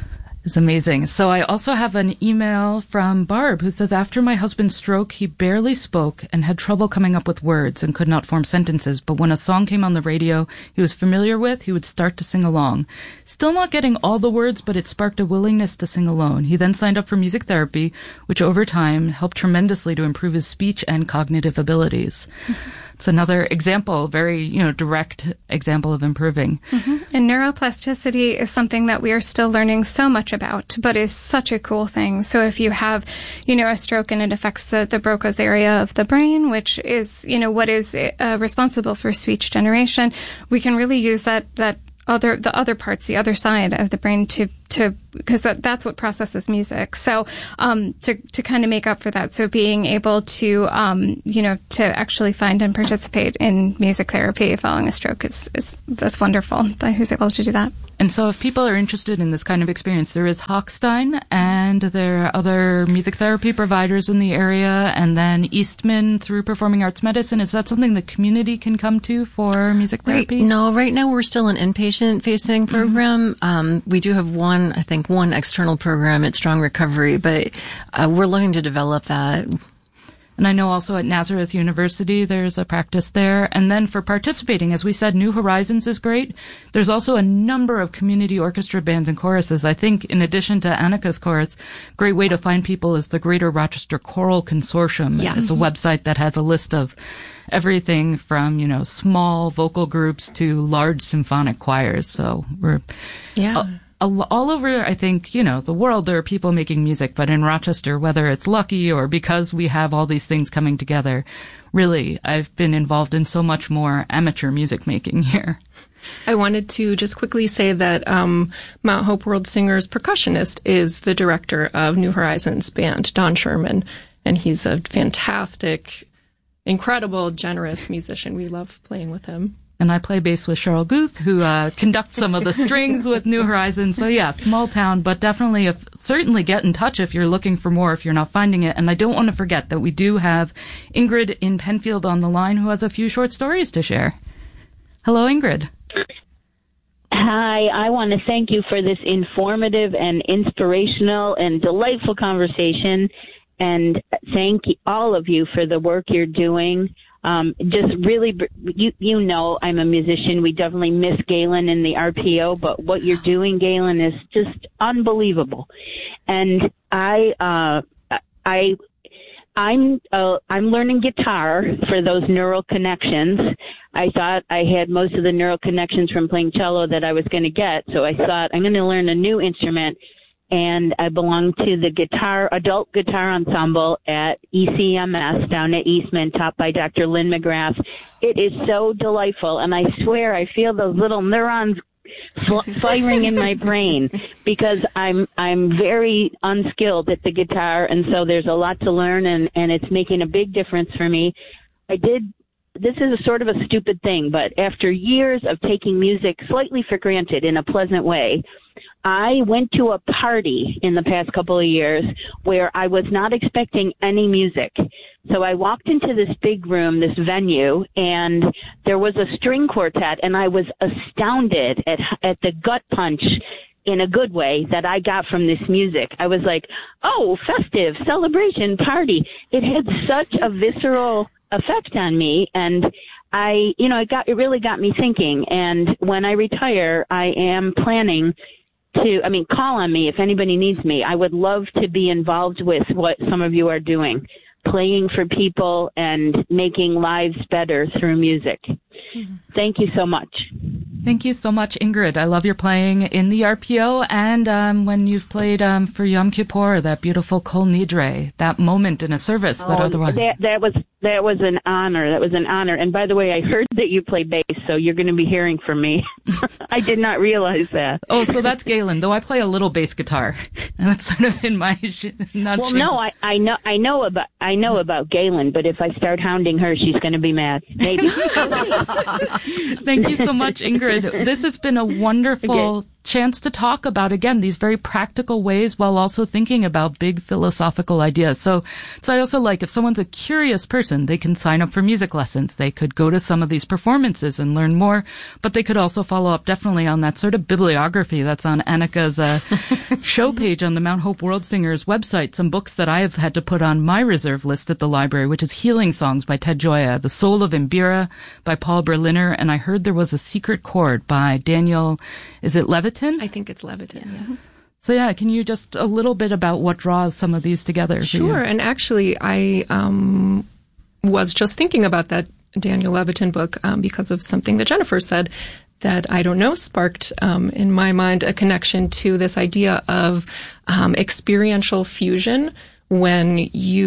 It's amazing. So I also have an email from Barb who says, after my husband's stroke, he barely spoke and had trouble coming up with words and could not form sentences. But when a song came on the radio he was familiar with, he would start to sing along. Still not getting all the words, but it sparked a willingness to sing alone. He then signed up for music therapy, which over time helped tremendously to improve his speech and cognitive abilities. Mm-hmm. It's another example, very, you know, direct example of improving. Mm-hmm. And neuroplasticity is something that we are still learning so much about, but is such a cool thing. So if you have, you know, a stroke and it affects the, the Broca's area of the brain, which is, you know, what is uh, responsible for speech generation, we can really use that, that other, the other parts, the other side of the brain to, to, because that, that's what processes music. So, um, to, to kind of make up for that. So being able to, um, you know, to actually find and participate in music therapy following a stroke is, is, that's wonderful that he's able to do that. And so if people are interested in this kind of experience, there is Hochstein, and there are other music therapy providers in the area, and then Eastman through Performing Arts Medicine. Is that something the community can come to for music therapy? Right. No, right now we're still an inpatient-facing program. Mm-hmm. Um, we do have one, I think, one external program at Strong Recovery, but uh, we're looking to develop that. And I know also at Nazareth University there's a practice there. And then for participating, as we said, New Horizons is great. There's also a number of community orchestra bands and choruses. I think in addition to Annika's chorus, a great way to find people is the Greater Rochester Choral Consortium. Yes. It's a website that has a list of everything from, you know, small vocal groups to large symphonic choirs. So we're... Yeah. Uh, all over, I think, you know, the world, there are people making music, but in Rochester, whether it's lucky or because we have all these things coming together, really, I've been involved in so much more amateur music making here. I wanted to just quickly say that um, Mount Hope World Singers percussionist is the director of New Horizons band, Don Sherman, and he's a fantastic, incredible, generous musician. We love playing with him. And I play bass with Cheryl Guth, who uh, conducts some of the strings with New Horizons. So yeah, small town, but definitely, if, certainly get in touch if you're looking for more, if you're not finding it. And I don't want to forget that we do have Ingrid in Penfield on the line who has a few short stories to share. Hello, Ingrid. Hi, I want to thank you for this informative and inspirational and delightful conversation. And thank all of you for the work you're doing. Um, just really, you you know, I'm a musician. We definitely miss Galen in the R P O, but what you're doing, Galen, is just unbelievable. And I, uh, I, I'm, uh, I'm learning guitar for those neural connections. I thought I had most of the neural connections from playing cello that I was going to get, so I thought I'm going to learn a new instrument. And I belong to the guitar, adult guitar ensemble at E C M S down at Eastman, taught by Doctor Lynn McGrath. It is so delightful, and I swear I feel those little neurons firing in my brain because I'm I'm very unskilled at the guitar, and so there's a lot to learn, and and it's making a big difference for me. I did. This is a sort of a stupid thing, but after years of taking music slightly for granted in a pleasant way, I went to a party in the past couple of years where I was not expecting any music. So I walked into this big room, this venue, and there was a string quartet, and I was astounded at at the gut punch in a good way that I got from this music. I was like, oh, festive, celebration, party. It had such a visceral effect on me, and I, you know, it got, it really got me thinking. And when I retire, I am planning to, I mean, call on me if anybody needs me. I would love to be involved with what some of you are doing, playing for people and making lives better through music. Mm-hmm. Thank you so much. Thank you so much, Ingrid. I love your playing in the R P O and um, when you've played um, for Yom Kippur, that beautiful Kol Nidre, that moment in a service. That, oh, otherwise... that, that was that was an honor. That was an honor. And by the way, I heard that you play bass, so you're going to be hearing from me. I did not realize that. Oh, so that's Galen, though I play a little bass guitar. And that's sort of in my... Not well, no, I, I know I know about I know about Galen, but if I start hounding her, she's going to be mad. Maybe. Thank you so much, Ingrid. This has been a wonderful okay. chance to talk about, again, these very practical ways while also thinking about big philosophical ideas. So, so I also like if someone's a curious person, they can sign up for music lessons. They could go to some of these performances and learn more, but they could also follow up definitely on that sort of bibliography that's on Annika's uh, show page on the Mount Hope World Singers website. Some books that I have had to put on my reserve list at the library, which is Healing Songs by Ted Gioia, The Soul of Imbira by Paul Berliner, and I heard there was a Secret Chord by Daniel, is it Levitin? I think it's Levitin, yes. yes. So yeah, can you just a little bit about what draws some of these together? Sure, and actually I um, was just thinking about that Daniel Levitin book um, because of something that Jennifer said that I don't know sparked um, in my mind a connection to this idea of um, experiential fusion when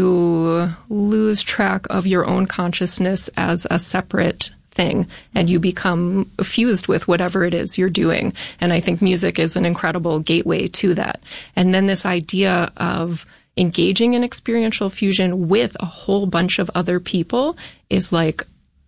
you lose track of your own consciousness as a separate thing and you become fused with whatever it is you're doing. And I think music is an incredible gateway to that. And then this idea of engaging in experiential fusion with a whole bunch of other people is like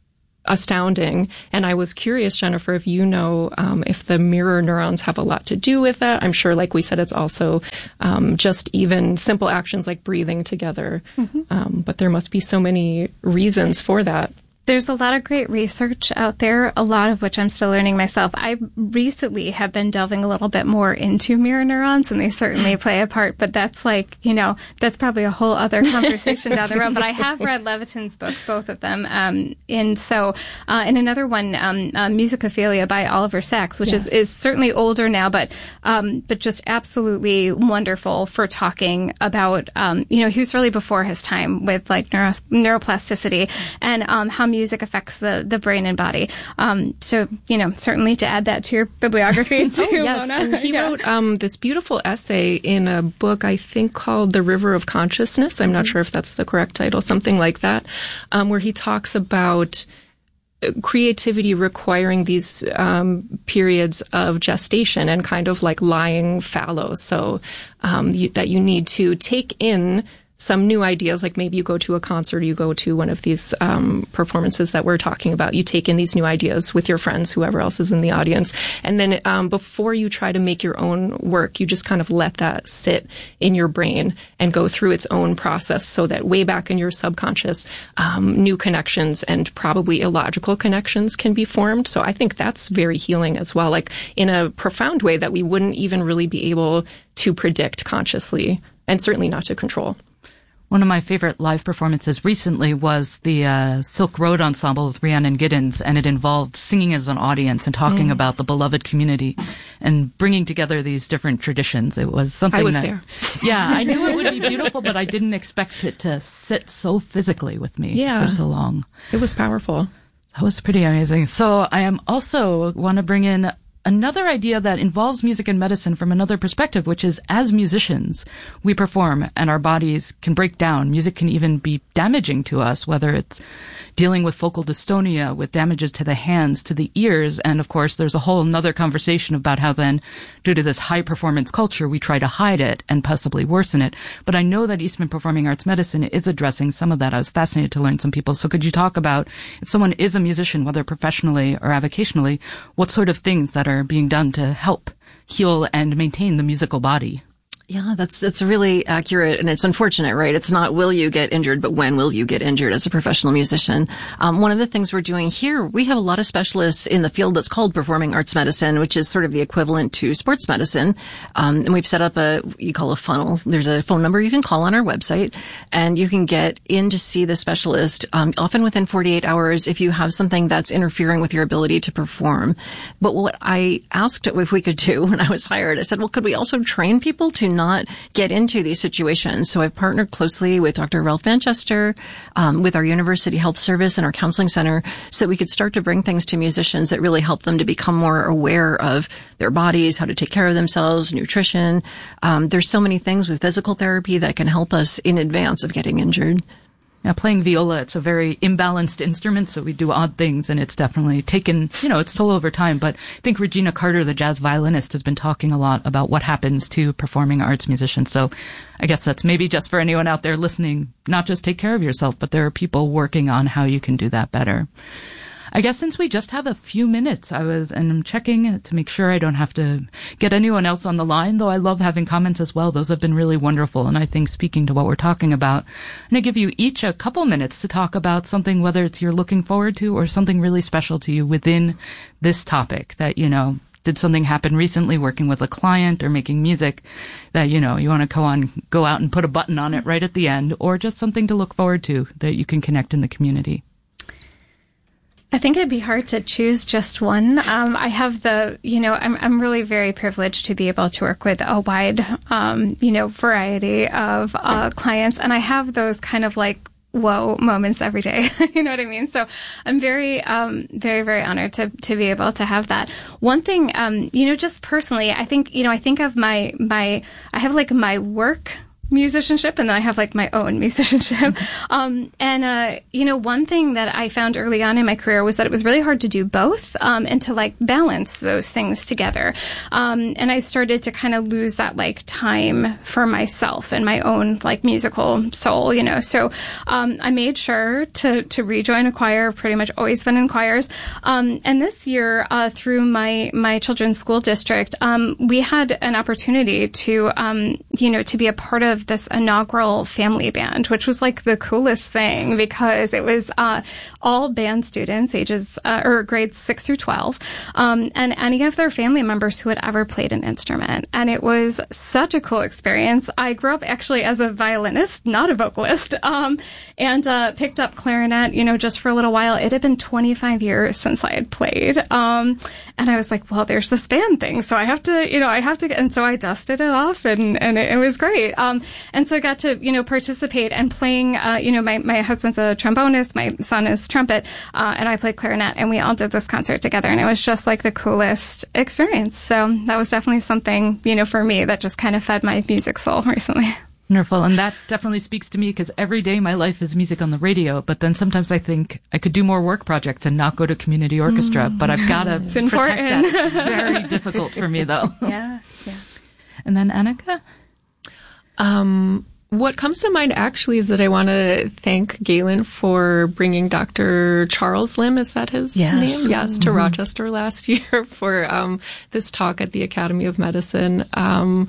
astounding. And I was curious, Jennifer, if you know um, if the mirror neurons have a lot to do with that. I'm sure, like we said, it's also um, just even simple actions like breathing together. Mm-hmm. Um, but there must be so many reasons for that. There's a lot of great research out there, a lot of which I'm still learning myself. I recently have been delving a little bit more into mirror neurons, and they certainly play a part, but that's like, you know, that's probably a whole other conversation down the road. But I have read Levitin's books, both of them. Um, and so, uh, and another one, um, uh, Musicophilia by Oliver Sacks, which yes. is, is certainly older now, but, um, but just absolutely wonderful for talking about, um, you know, he was really before his time with like neuro- neuroplasticity and, um, how music affects the, the brain and body. Um, so, you know, certainly to add that to your bibliography too, oh, yes. Mona. And he yeah. wrote um, this beautiful essay in a book, I think, called The River of Consciousness. I'm not mm-hmm. sure if that's the correct title, something like that, um, where he talks about creativity requiring these um, periods of gestation and kind of like lying fallow. So um, you, that you need to take in some new ideas, like maybe you go to a concert, you go to one of these um, performances that we're talking about, you take in these new ideas with your friends, whoever else is in the audience. And then um, before you try to make your own work, you just kind of let that sit in your brain and go through its own process so that way back in your subconscious, um, new connections and probably illogical connections can be formed. So I think that's very healing as well, like in a profound way that we wouldn't even really be able to predict consciously and certainly not to control. One of my favorite live performances recently was the uh, Silk Road Ensemble with Rhiannon Giddens, and it involved singing as an audience and talking mm. about the beloved community and bringing together these different traditions. It was something I was that, there. Yeah, I knew it would be beautiful, but I didn't expect it to sit so physically with me yeah. for so long. It was powerful. That was pretty amazing. So I am also want to bring in another idea that involves music and medicine from another perspective, which is as musicians, we perform and our bodies can break down. Music can even be damaging to us, whether it's dealing with focal dystonia, with damages to the hands, to the ears. And of course, there's a whole another conversation about how then, due to this high performance culture, we try to hide it and possibly worsen it. But I know that Eastman Performing Arts Medicine is addressing some of that. I was fascinated to learn some people. So could you talk about if someone is a musician, whether professionally or avocationally, what sort of things that are being done to help heal and maintain the musical body? Yeah, that's that's really accurate, and it's unfortunate, right? It's not will you get injured, but when will you get injured as a professional musician? Um, one of the things we're doing here, we have a lot of specialists in the field that's called performing arts medicine, which is sort of the equivalent to sports medicine. Um, and we've set up a, you call a funnel. There's a phone number you can call on our website, and you can get in to see the specialist, um, often within forty-eight hours if you have something that's interfering with your ability to perform. But what I asked if we could do when I was hired, I said, well, could we also train people to not not get into these situations? So I've partnered closely with Doctor Ralph Manchester, um, with our University Health Service and our counseling center, so that we could start to bring things to musicians that really help them to become more aware of their bodies, how to take care of themselves, nutrition. Um, there's so many things with physical therapy that can help us in advance of getting injured. Yeah, playing viola, it's a very imbalanced instrument, so we do odd things, and it's definitely taken, you know, its toll over time. But I think Regina Carter, the jazz violinist, has been talking a lot about what happens to performing arts musicians. So I guess that's maybe just for anyone out there listening, not just take care of yourself, but there are people working on how you can do that better. I guess since we just have a few minutes, I was, and I'm checking to make sure I don't have to get anyone else on the line, though I love having comments as well. Those have been really wonderful. And I think speaking to what we're talking about, I'm going to give you each a couple minutes to talk about something, whether it's you're looking forward to or something really special to you within this topic that, you know, did something happen recently working with a client or making music that, you know, you want to go on, go out and put a button on it right at the end, or just something to look forward to that you can connect in the community? I think it'd be hard to choose just one. Um, I have the, you know, I'm I'm really very privileged to be able to work with a wide, um, you know, variety of uh, clients, and I have those kind of like whoa moments every day. You know what I mean? So I'm very, um, very, very honored to, to be able to have that. One thing, um, you know, just personally, I think, you know, I think of my, my, I have like my work musicianship, and then I have like my own musicianship. Um, and, uh, you know, one thing that I found early on in my career was that it was really hard to do both, um, and to like balance those things together. Um, and I started to kind of lose that like time for myself and my own like musical soul, you know. So, um, I made sure to, to rejoin a choir. I've pretty much always been in choirs. Um, and this year, uh, through my, my children's school district, um, we had an opportunity to, um, you know, to be a part of this inaugural family band, which was like the coolest thing because it was uh, all band students, ages uh, or grades six through twelve, um, and any of their family members who had ever played an instrument. And it was such a cool experience. I grew up actually as a violinist, not a vocalist, um, and uh, picked up clarinet, you know, just for a little while. It had been twenty-five years since I had played, um, and I was like, well, there's this band thing, so I have to, you know, I have to, get, and so I dusted it off, and and it, it was great. Um, And so I got to, you know, participate and playing, uh, you know, my, my husband's a trombonist, my son is trumpet, uh, and I played clarinet, and we all did this concert together, and it was just like the coolest experience. So that was definitely something, you know, for me that just kind of fed my music soul recently. Wonderful. And that definitely speaks to me because every day my life is music on the radio, but then sometimes I think I could do more work projects and not go to community orchestra, mm. but I've got to protect important. that. It's very difficult for me, though. Yeah, yeah. And then Annika? Um, what comes to mind actually is that I want to thank Galen for bringing Doctor Charles Lim, is that his yes. name? Yes, to mm-hmm. Rochester last year for um, this talk at the Academy of Medicine. Um,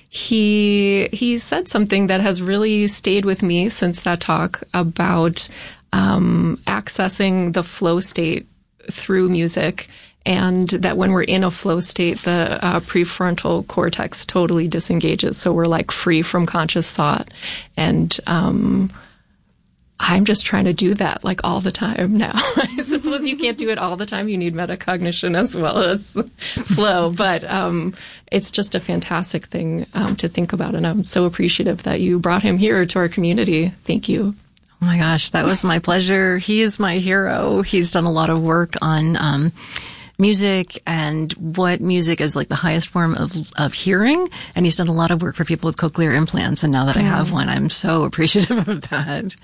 he he said something that has really stayed with me since that talk about um, accessing the flow state through music. And that when we're in a flow state, the uh, prefrontal cortex totally disengages. So we're like free from conscious thought. And um, I'm just trying to do that like all the time now. I suppose you can't do it all the time. You need metacognition as well as flow. But um, it's just a fantastic thing um, to think about. And I'm so appreciative that you brought him here to our community. Thank you. Oh my gosh, that was my pleasure. He is my hero. He's done a lot of work on um music and what music is like the highest form of of hearing. And he's done a lot of work for people with cochlear implants. And now that I have one, I'm so appreciative of that.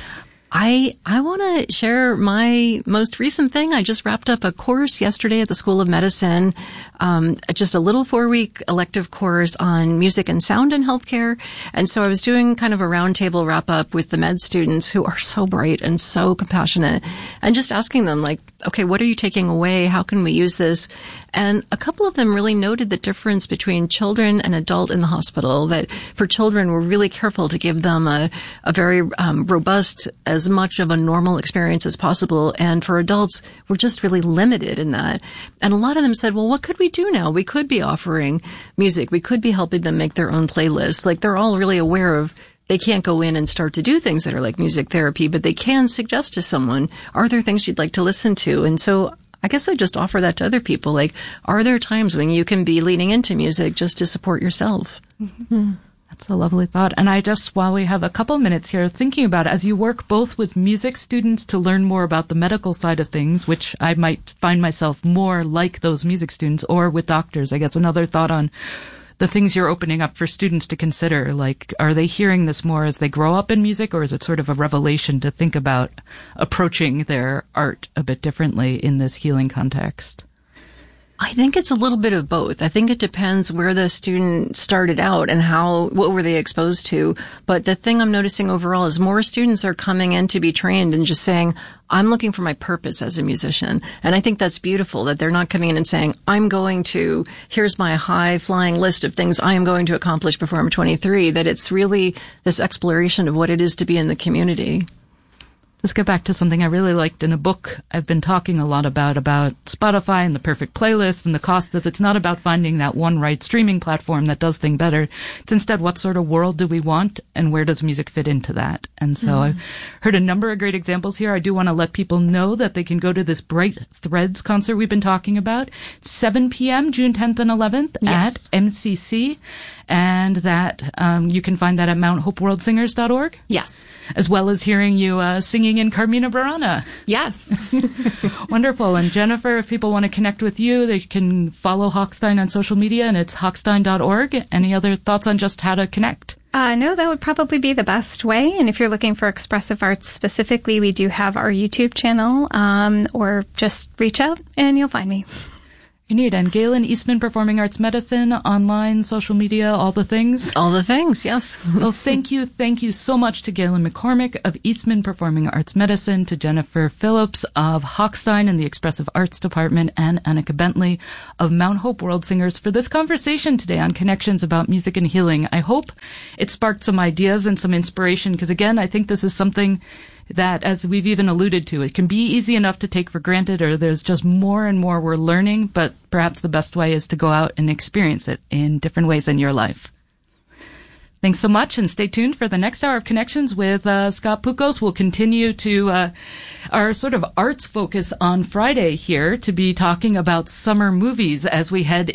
I I want to share my most recent thing. I just wrapped up a course yesterday at the School of Medicine, um, just a little four-week elective course on music and sound in healthcare. And so I was doing kind of a roundtable wrap-up with the med students who are so bright and so compassionate, and just asking them, like, okay, what are you taking away? How can we use this? And a couple of them really noted the difference between children and adult in the hospital, that for children, we're really careful to give them a, a very um, robust, as much of a normal experience as possible. And for adults, we're just really limited in that. And a lot of them said, well, what could we do now? We could be offering music. We could be helping them make their own playlists. Like, they're all really aware of they can't go in and start to do things that are like music therapy, but they can suggest to someone, are there things you'd like to listen to? And so I guess I just offer that to other people. Like, are there times when you can be leaning into music just to support yourself? Mm-hmm. That's a lovely thought. And I just, while we have a couple minutes here, thinking about it, as you work both with music students to learn more about the medical side of things, which I might find myself more like those music students, or with doctors, I guess another thought on the things you're opening up for students to consider. Like, are they hearing this more as they grow up in music, or is it sort of a revelation to think about approaching their art a bit differently in this healing context? I think it's a little bit of both. I think it depends where the student started out and how, what were they exposed to. But the thing I'm noticing overall is more students are coming in to be trained and just saying, I'm looking for my purpose as a musician. And I think that's beautiful that they're not coming in and saying, I'm going to, here's my high flying list of things I am going to accomplish before I'm twenty-three, that it's really this exploration of what it is to be in the community. Let's get back to something I really liked in a book I've been talking a lot about, about Spotify and the perfect playlist and the cost is it's not about finding that one right streaming platform that does things better. It's instead what sort of world do we want and where does music fit into that? And so mm. I've heard a number of great examples here. I do want to let people know that they can go to this Bright Threads concert we've been talking about. seven p.m. June tenth and eleventh yes. at M C C. And that um, you can find that at mount hope world singers dot org. Yes. As well as hearing you uh, singing in Carmina Burana. Yes. Wonderful. And Jennifer, if people want to connect with you, they can follow Hochstein on social media, and it's hochstein dot org. Any other thoughts on just how to connect? Uh, no, that would probably be the best way. And if you're looking for expressive arts specifically, we do have our YouTube channel, um, or just reach out and you'll find me. You need. And Galen Eastman Performing Arts Medicine, online, social media, all the things. All the things, yes. Well, thank you. Thank you so much to Galen McCormick of Eastman Performing Arts Medicine, to Jennifer Phillips of Hochstein in the Expressive Arts Department, and Annika Bentley of Mount Hope World Singers for this conversation today on connections about music and healing. I hope it sparked some ideas and some inspiration, because again, I think this is something that, as we've even alluded to, it can be easy enough to take for granted, or there's just more and more we're learning, but perhaps the best way is to go out and experience it in different ways in your life. Thanks so much, and stay tuned for the next hour of Connections with uh, Scott Pukos. We'll continue to uh, our sort of arts focus on Friday here to be talking about summer movies as we head